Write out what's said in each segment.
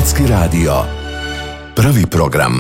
Hrvatski radio. Prvi program.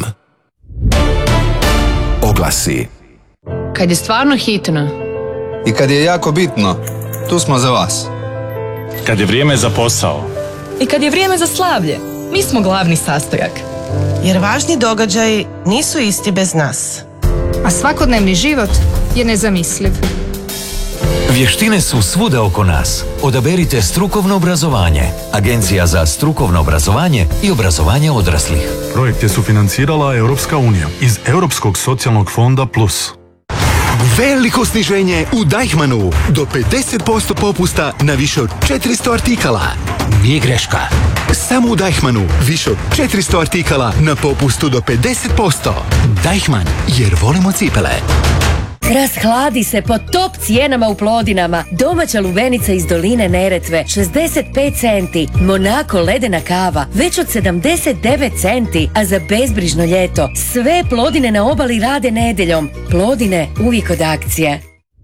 Oglasi. Kad je stvarno hitno i kad je jako bitno, tu smo za vas. Kad je vrijeme za posao i kad je vrijeme za slavlje, mi smo glavni sastojak. Jer važni događaji nisu isti bez nas. A svakodnevni život je nezamisliv. Vještine su svuda oko nas. Odaberite strukovno obrazovanje. Agencija za strukovno obrazovanje i obrazovanje odraslih. Projekt je sufinancirala Europska unija iz Europskog socijalnog fonda Plus. Veliko sniženje u Deichmannu. Do 50% popusta na više od 400 artikala. Nije greška. Samo u Deichmannu više od 400 artikala na popustu do 50%. Deichmann, jer volimo cipele. Rashladi se po top cijenama u Plodinama. Domaća lubenica iz doline Neretve 65 centi. Monaco ledena kava već od 79 centi. A za bezbrižno ljeto sve Plodine na obali rade nedjeljom. Plodine uvijek od akcije.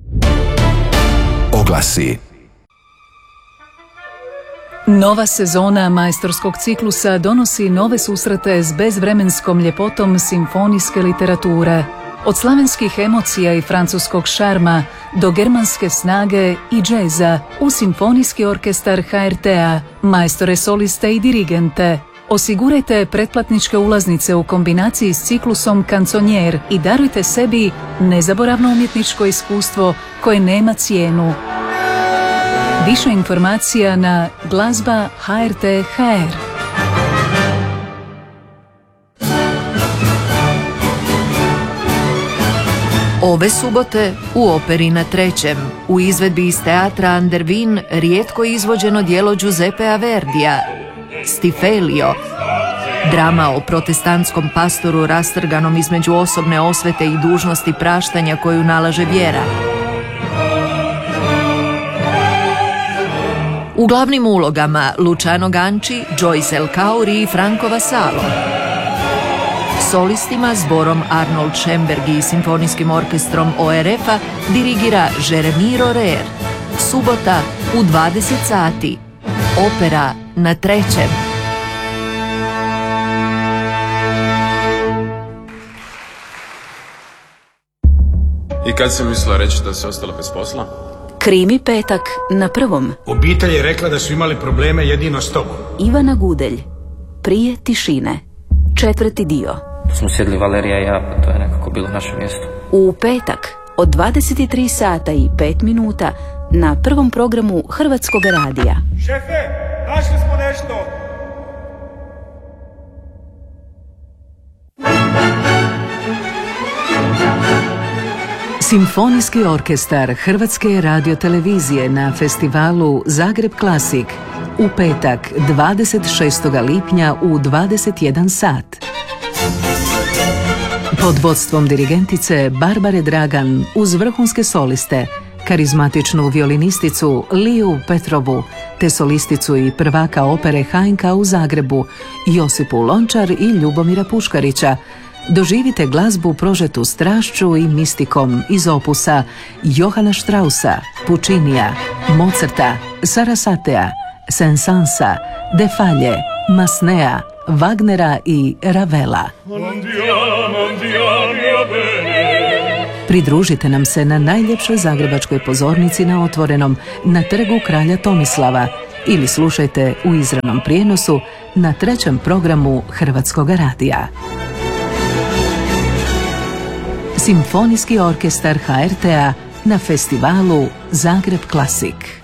Oglasi. Nova sezona majstorskog ciklusa donosi nove susrete s bezvremenskom ljepotom simfonijske literature. Od slavenskih emocija i francuskog šarma do germanske snage i džeza u simfonijski orkestar HRT-a, majstore soliste i dirigente. Osigurajte pretplatničke ulaznice u kombinaciji s ciklusom Kanconier i darujte sebi nezaboravno umjetničko iskustvo koje nema cijenu. Više informacija na glazba HRT.hr. Ove subote u Operi na Trećem, u izvedbi iz teatra Andervin, rijetko izvođeno djelo Giuseppea Verdija, Stifelio, drama o protestantskom pastoru rastrganom između osobne osvete i dužnosti praštanja koju nalaže vjera. U glavnim ulogama Luciano Ganci, Joyce El Kauri i Franco Vassallo. Solistima zborom Arnold Schoenberg i simfonijskim orkestrom ORF-a dirigira Jeremy Rorer. Subota u 20 sati. Opera na Trećem. I kad si mislila reći da si ostala bez posla? Krimi petak na Prvom. Obitelj je rekla da su imali probleme jedino s tobom. Ivana Gudelj. Prije tišine. 4. dio. Smo sjedli Valerija i ja, pa to je nekako bilo naše mjesto. U petak od 23 sata i 5 minuta na Prvom programu Hrvatskog radija. Šefe, našli smo nešto! Simfonijski orkestar Hrvatske radiotelevizije na festivalu Zagreb Klasik u petak 26. lipnja u 21 sat. Pod vodstvom dirigentice Barbare Dragan uz vrhunske soliste, karizmatičnu violinisticu Liju Petrovu, te solisticu i prvaka opere HNK u Zagrebu Josipu Lončar i Ljubomira Puškarića, doživite glazbu prožetu strašću i mistikom iz opusa Johana Straussa, Puccinija, Mozarta, Sarasatea, Saint-Sansa, De Fallé, Masnea, Wagnera i Ravela. Pridružite nam se na najljepšoj zagrebačkoj pozornici na Otvorenom na Trgu kralja Tomislava ili slušajte u izravnom prijenosu na Trećem programu Hrvatskog radija. Simfonijski orkestar HRT-a na festivalu Zagreb Klasik.